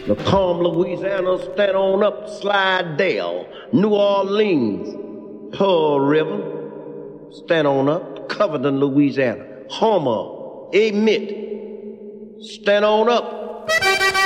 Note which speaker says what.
Speaker 1: Macomb, Louisiana, stand on up, Slidell, New Orleans, Pearl River, stand on up, Covington, Louisiana, Homer, Amite, stand on up.